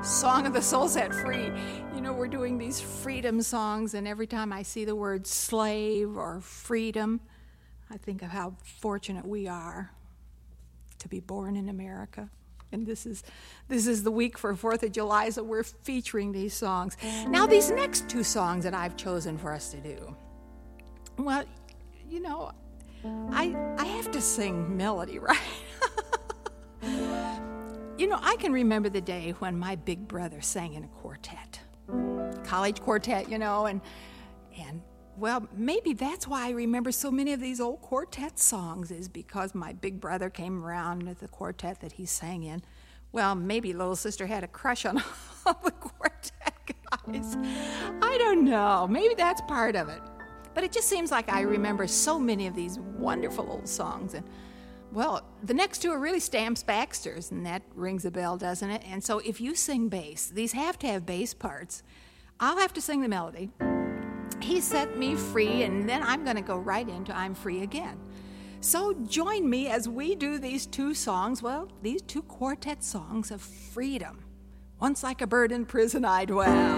Song of the Soul Set Free. You know, we're doing these freedom songs, and every time I see the word slave or freedom, I think of how fortunate we are to be born in America. And this is the week for 4th of July, so we're featuring these songs. Now, these next two songs that I've chosen for us to do, well, you know, I have to sing melody, right? You know, I can remember the day when my big brother sang in a quartet, college quartet, you know, and well, maybe that's why I remember so many of these old quartet songs, is because my big brother came around with the quartet that he sang in. Well, maybe little sister had a crush on all the quartet guys. I don't know. Maybe that's part of it. But it just seems like I remember so many of these wonderful old songs. And well, the next two are really Stamps Baxter's, and that rings a bell, doesn't it? And so if you sing bass, these have to have bass parts. I'll have to sing the melody. He set me free, and then I'm going to go right into I'm Free Again. So join me as we do these two songs, well, these two quartet songs of freedom. Once like a bird in prison I dwell.